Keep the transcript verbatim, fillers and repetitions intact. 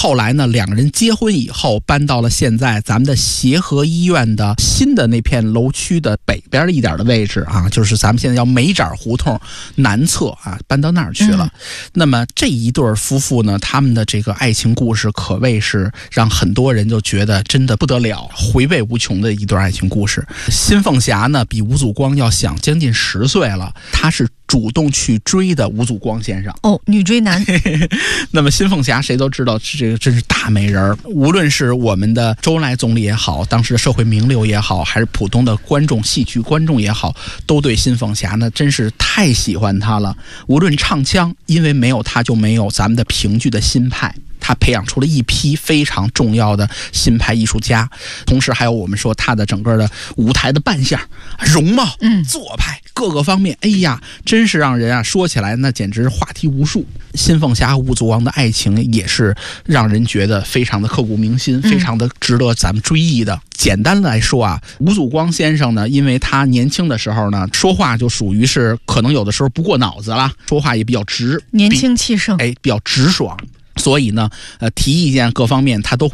后来呢，两个人结婚以后搬到了现在咱们的协和医院的新的那片楼区的北边一点的位置啊，就是咱们现在叫梅盏胡同南侧啊，搬到那儿去了。嗯、那么这一对夫妇呢，他们的这个爱情故事可谓是让很多人就觉得真的不得了，回味无穷的一段爱情故事。新凤霞呢，比吴祖光要小将近十岁了，她是主动去追的吴祖光先生哦，女追男。 那么新凤霞谁都知道，这个真是大美人，无论是我们的周恩来总理也好，当时的社会名流也好，还是普通的观众戏曲观众也好，都对新凤霞呢真是太喜欢她了。无论唱腔，因为没有她就没有咱们的评剧的新派，他培养出了一批非常重要的新派艺术家，同时还有我们说他的整个的舞台的扮相、容貌、嗯、做派各个方面，哎呀，真是让人啊说起来那简直话题无数。新凤霞和吴祖光的爱情也是让人觉得非常的刻骨铭心，非常的值得咱们追忆的。嗯、简单来说啊，吴祖光先生呢，因为他年轻的时候呢，说话就属于是可能有的时候不过脑子了，说话也比较直， 年轻气盛， 哎，比较直爽。所以呢，呃，提意见各方面他都